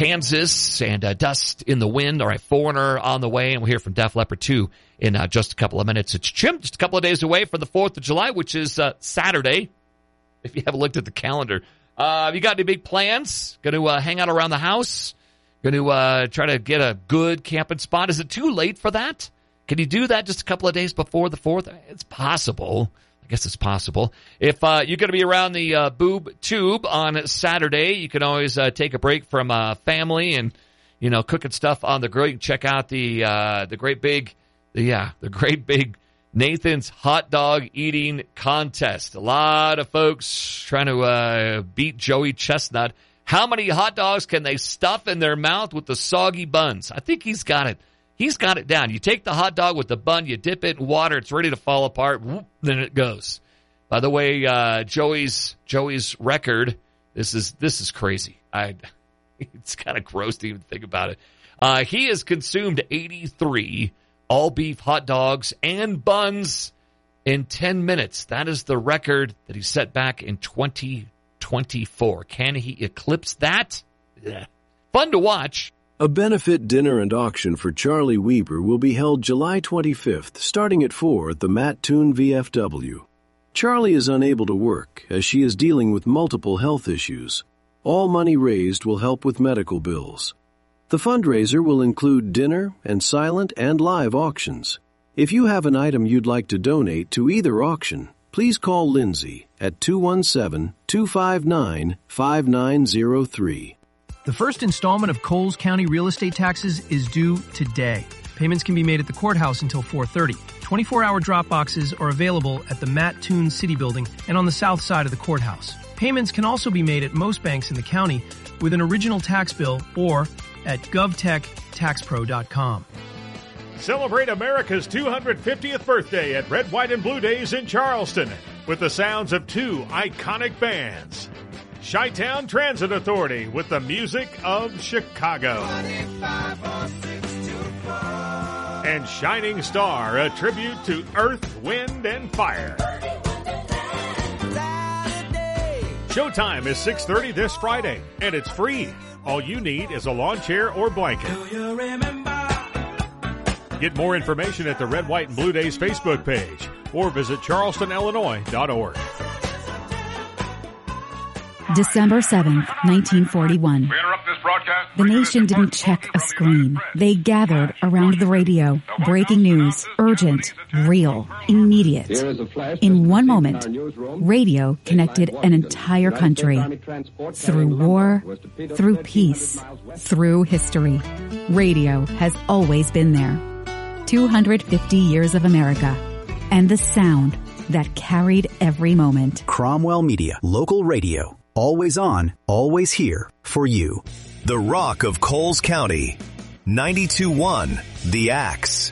Kansas and Dust in the Wind. All right, Foreigner on the way, and we'll hear from Def Leppard 2 in just a couple of minutes. It's Jim, just a couple of days away from the 4th of July, which is Saturday, if you haven't looked at the calendar. Have you got any big plans? Going to hang out around the house? Going to try to get a good camping spot? Is it too late for that? Can you do that just a couple of days before the 4th? It's possible. I guess it's possible. If you're going to be around the Boob Tube on Saturday, you can always take a break from family and, cooking stuff on the grill. You can check out the great big Nathan's Hot Dog Eating Contest. A lot of folks trying to beat Joey Chestnut. How many hot dogs can they stuff in their mouth with the soggy buns? I think he's got it. He's got it down. You take the hot dog with the bun, you dip it in water, it's ready to fall apart, whoop, then it goes. By the way, Joey's record, this is crazy. It's kind of gross to even think about it. He has consumed 83 all-beef hot dogs and buns in 10 minutes. That is the record that he set back in 2024. Can he eclipse that? Yeah. Fun to watch. A benefit dinner and auction for Charlie Weber will be held July 25th, starting at 4 at the Matt Toon VFW. Charlie is unable to work as she is dealing with multiple health issues. All money raised will help with medical bills. The fundraiser will include dinner and silent and live auctions. If you have an item you'd like to donate to either auction, please call Lindsay at 217-259-5903. The first installment of Coles County real estate taxes is due today. Payments can be made at the courthouse until 4:30. 24-hour drop boxes are available at the Matt Toon City Building and on the south side of the courthouse. Payments can also be made at most banks in the county with an original tax bill or at govtechtaxpro.com. Celebrate America's 250th birthday at Red, White, and Blue Days in Charleston with the sounds of two iconic bands. Chi-Town Transit Authority with the music of Chicago. And Shining Star, a tribute to Earth, Wind, and Fire. Showtime is 6:30 this Friday, and it's free. All you need is a lawn chair or blanket. Get more information at the Red, White, and Blue Days Facebook page or visit charlestonillinois.org. December 7th, 1941. The nation didn't check a screen. They gathered around the radio. Breaking news, urgent, real, immediate. In one moment, radio connected an entire country. Through war, through peace, through history. Radio has always been there. 250 years of America. And the sound that carried every moment. Cromwell Media, local radio. Always on, always here for you. The Rock of Coles County. 92.1 The Axe.